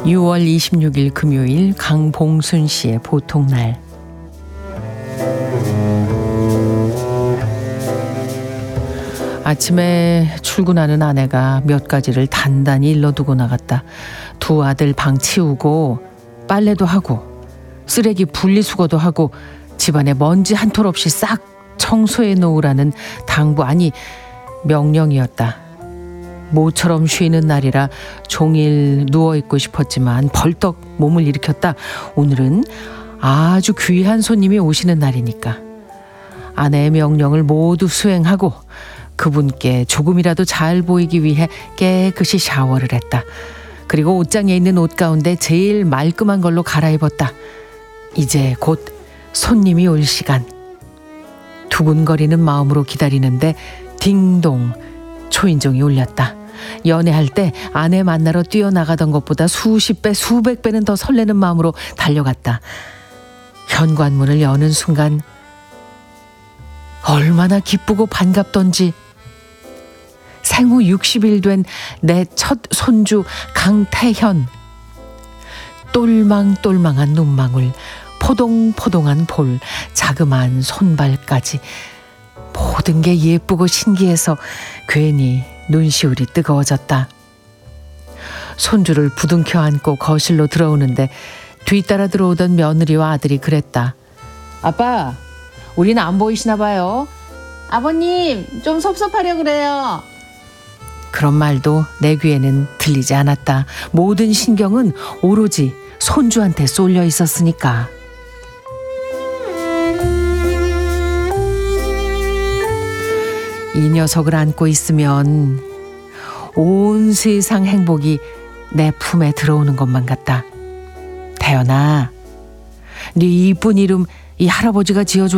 6월 26일 금요일 강봉순 씨의 보통날. 아침에 출근하는 아내가 몇 가지를 단단히 일러두고 나갔다. 두 아들 방 치우고 빨래도 하고 쓰레기 분리수거도 하고 집안에 먼지 한 톨 없이 싹 청소해 놓으라는 당부, 아니 명령이었다. 모처럼 쉬는 날이라 종일 누워있고 싶었지만 벌떡 몸을 일으켰다. 오늘은 아주 귀한 손님이 오시는 날이니까 아내의 명령을 모두 수행하고 그분께 조금이라도 잘 보이기 위해 깨끗이 샤워를 했다. 그리고 옷장에 있는 옷 가운데 제일 말끔한 걸로 갈아입었다. 이제 곧 손님이 올 시간. 두근거리는 마음으로 기다리는데 딩동 초인종이 울렸다. 연애할 때 아내 만나러 뛰어나가던 것보다 수십 배, 수백 배는 더 설레는 마음으로 달려갔다. 현관문을 여는 순간 얼마나 기쁘고 반갑던지. 생후 60일 된 내 첫 손주 강태현. 똘망똘망한 눈망울, 포동포동한 볼, 자그마한 손발까지 모든 게 예쁘고 신기해서 괜히 눈시울이 뜨거워졌다. 손주를 부둥켜 안고 거실로 들어오는데 뒤따라 들어오던 며느리와 아들이 그랬다. 아빠, 우리는 안 보이시나 봐요. 아버님, 좀 섭섭하려 그래요. 그런 말도 내 귀에는 들리지 않았다. 모든 신경은 오로지 손주한테 쏠려 있었으니까. 이 녀석을 안고 있으면 온 세상 행복이 내 품에 들어오는 것만 같다. 태연아, 네 이쁜 이름 이 할아버지가 지어줘.